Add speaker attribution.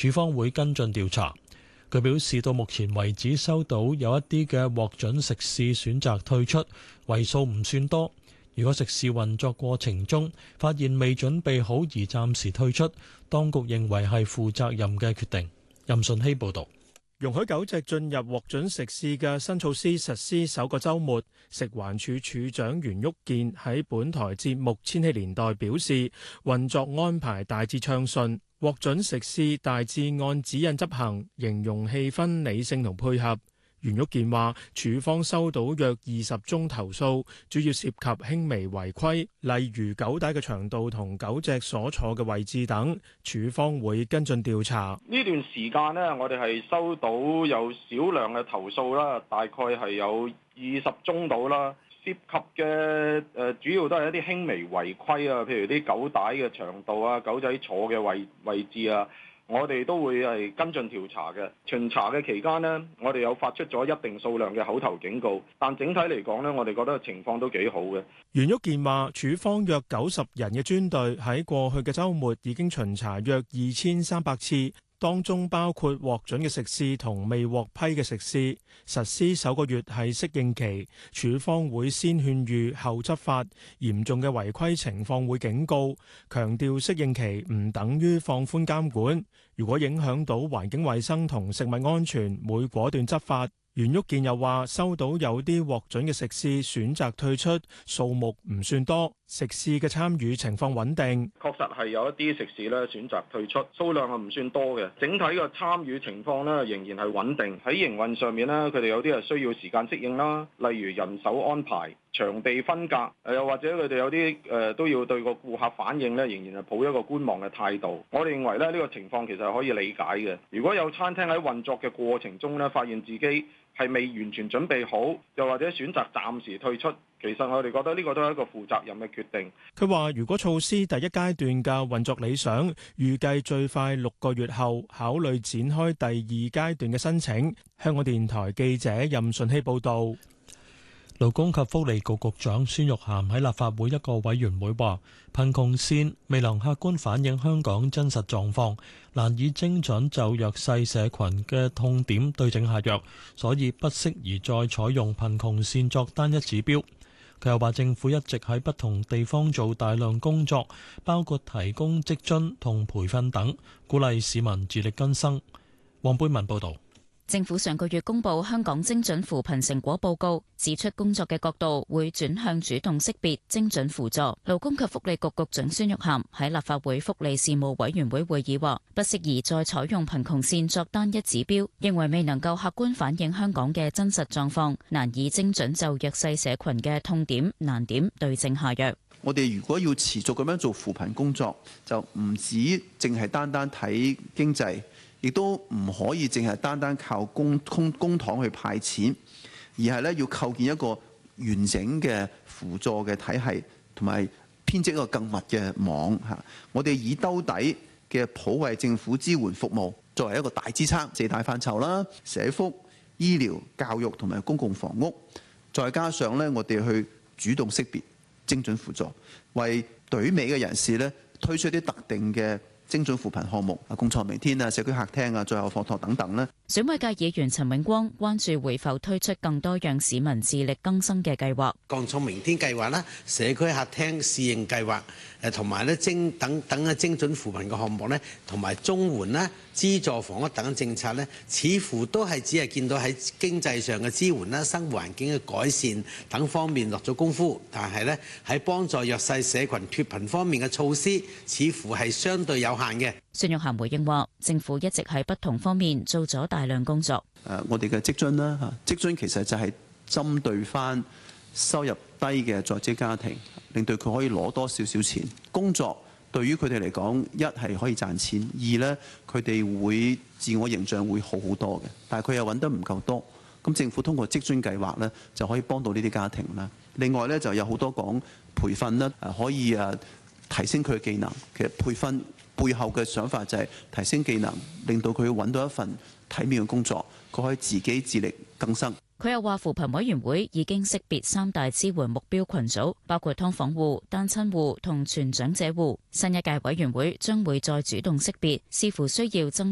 Speaker 1: 署方會跟進調查。佢表示，到目前為止收到有一啲嘅獲准食肆選擇退出，為數唔算多。如果食肆運作過程中發現未準備好而暫時退出，當局認為係負責任嘅決定。任順希報導。
Speaker 2: 容許狗隻進入獲准食肆嘅新措施實施首個週末，食環署署長袁旭健喺本台節目《千禧年代》表示，運作安排大致暢順，獲准食肆大致按指引執行，形容氣氛理性同配合。袁旭健話，署方收到約20宗投訴，主要涉及輕微違規，例如狗帶嘅長度同狗隻所坐嘅位置等，署方會跟進調查。
Speaker 3: 呢段時間呢，我哋係收到有少量嘅投訴啦，大概係有20宗到啦，涉及嘅主要都係一啲輕微違規啊，譬如啲狗帶嘅長度啊、狗仔坐嘅位置啊。我哋都會係跟進調查嘅。巡查嘅期間呢，我哋有發出咗一定數量嘅口頭警告，但整體嚟講呢，我哋覺得情況都幾好嘅。
Speaker 2: 袁旭健話，署方約90人嘅專隊喺過去嘅週末已經巡查約2300次。當中包括獲准嘅食肆同未獲批嘅食肆。實施首個月係適應期，署方會先勸喻後執法，嚴重嘅違規情況會警告，強調適應期唔等於放寬監管。如果影響到環境衛生同食物安全，會果斷執法。袁旭健又話，收到有啲獲准嘅食肆選擇退出，數目唔算多，食肆嘅參與情況穩定。
Speaker 3: 確實係有一啲食肆咧選擇退出，數量係唔算多嘅，整體嘅參與情況咧仍然係穩定。喺營運上面咧，佢哋有啲係需要時間適應啦，例如人手安排、場地分隔，又或者佢哋有啲都要對個顧客反應咧，仍然係抱一個觀望嘅態度。我哋認為咧呢個情況其實係可以理解嘅。如果有餐廳喺運作嘅過程中咧，發現自己係未完全準備好，又或者選擇暫時退出，其實我哋覺得呢個都係一個負責任嘅決定。
Speaker 2: 佢話：如果措施第一階段嘅運作理想，預計最快6個月後考慮展開第二階段嘅申請。香港電台記者任順希報導。
Speaker 1: 勞工及福利局局長孫玉菡喺立法會一個委員會話：貧窮線未能客觀反映香港真實狀況，難以精準就弱勢社群嘅痛點對症下藥，所以不適宜再採用貧窮線作單一指標。佢又話：政府一直喺不同地方做大量工作，包括提供職津同培訓等，鼓勵市民自力更生。黃貝文報導。
Speaker 4: 政府上個月公布香港精準扶貧成果報告，指出工作嘅角度會轉向主動識別、精準輔助。勞工及福利局局長孫玉菡喺立法會福利事務委員會會議話，不適宜再採用貧窮線作單一指標，認為未能夠客觀反映香港嘅真實狀況，難以精準就弱勢社群嘅痛點難點對症下藥。
Speaker 5: 我哋如果要持續咁樣做扶貧工作，就唔止淨係單單睇經濟，亦都唔可以淨係單單靠公帑去派錢，而係咧要構建一個完整嘅輔助嘅體系，同埋編織一個更密嘅網嚇。我哋以兜底嘅普惠政府支援服務作為一個大支撐，4大範疇啦，社福、醫療、教育同埋公共房屋，再加上咧我哋去主動識別、精準輔助，為隊尾嘅人士咧推出一啲特定嘅精準扶貧項目，共創明天啊、社區客廳啊、最後課堂等等咧。
Speaker 4: 選委界議員陳永光關注會否推出更多讓市民自力更生嘅計劃，
Speaker 6: 共創明天計劃啦、社區客廳試應計劃，同埋咧等嘅精準扶貧嘅項目咧，同埋綜援啦、資助房屋等政策咧，似乎都係只係見到喺經濟上嘅支援啦、生活環境嘅改善等方面落咗功夫，但係咧喺幫助弱勢社群脫貧方面嘅措施，似乎係相對有限嘅。
Speaker 4: 孫玉菡回應話：政府一直喺不同方面做咗大量工作。
Speaker 5: 我哋嘅職津啦嚇，職津其實就係針對翻收入低嘅在職家庭，令到佢可以攞多少少錢。工作對於佢哋嚟講，一係可以賺錢，二呢，佢哋會自我形象會好好多嘅。但係佢又揾得唔夠多，咁政府通過職津計劃呢，就可以幫到呢啲家庭啦。另外呢，就有好多講培訓啦，可以提升佢嘅技能。其實培訓背後嘅想法就係提升技能，令到佢揾到一份體面嘅工作，佢可以自己自力更生。
Speaker 4: 佢又話扶貧委員會已經識別3大支援目標群組，包括劏房戶、單親戶同全長者戶。新一屆委員會將會再主動識別，視乎需要增